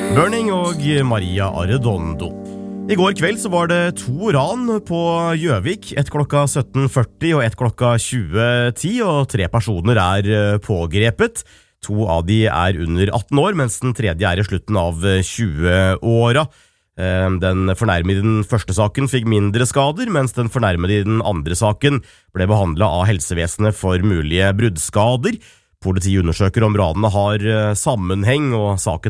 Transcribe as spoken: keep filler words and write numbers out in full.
Burning og Maria Arredondo. I går kveld så var det to ran på Gjøvik, ett klokka sytten førti og ett klokka tjue ti, og tre personer er pågrepet. To av de er under atten år, mens den tredje er i slutten av tjue-åra. Den fornærmede i den første saken fikk mindre skader, mens den fornærmede i den andre saken ble behandlet av helsevesenet for mulige bruddskader. Politiet undersøker om ranene har sammenheng, og saken